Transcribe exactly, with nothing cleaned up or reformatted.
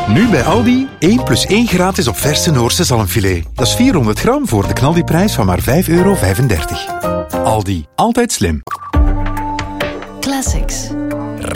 Nu bij Aldi, één plus één gratis op verse Noorse zalmfilet. Dat is vierhonderd gram voor de knaldiprijs van maar vijf euro vijfendertig. Aldi, altijd slim. Classics.